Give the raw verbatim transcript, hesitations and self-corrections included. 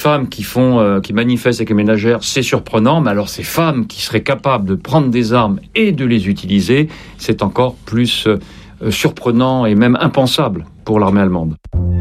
Femmes qui font, euh, qui manifestent avec les ménagères, c'est surprenant, mais alors ces femmes qui seraient capables de prendre des armes et de les utiliser, c'est encore plus euh, surprenant et même impensable pour l'armée allemande.